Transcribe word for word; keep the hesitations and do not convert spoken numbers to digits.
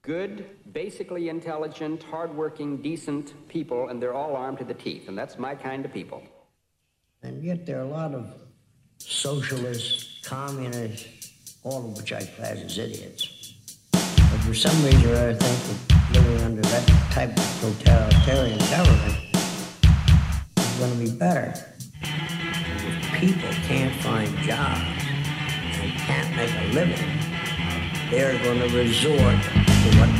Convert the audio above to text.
good, basically intelligent, hardworking, decent people, and they're all armed to the teeth, and that's my kind of people. And yet there are a lot of socialists, communists, all of which I class as idiots. But for some reason I think that living under that type of totalitarian government is going to be better. If people can't find jobs and can't make a living, they're going to resort to what